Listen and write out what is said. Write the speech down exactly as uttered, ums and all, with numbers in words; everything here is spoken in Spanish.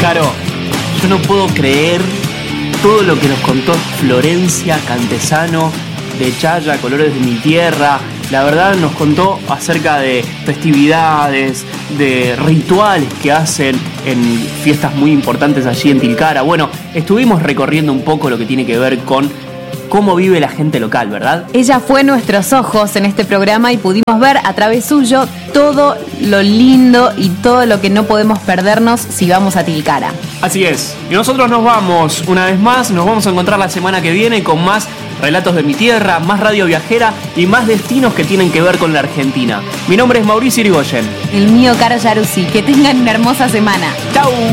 Caro, yo no puedo creer todo lo que nos contó Florencia Cantesano de Chaya, Colores de mi Tierra. La verdad nos contó acerca de festividades, de rituales que hacen en fiestas muy importantes allí en Tilcara. Bueno, estuvimos recorriendo un poco lo que tiene que ver con cómo vive la gente local, ¿verdad? Ella fue nuestros ojos en este programa y pudimos ver a través suyo todo lo lindo y todo lo que no podemos perdernos si vamos a Tilcara. Así es. Y nosotros nos vamos una vez más, nos vamos a encontrar la semana que viene con más Relatos de mi Tierra, más radio viajera y más destinos que tienen que ver con la Argentina. Mi nombre es Mauricio Irigoyen. El mío, Caro Yaruzzi. Que tengan una hermosa semana. ¡Chau!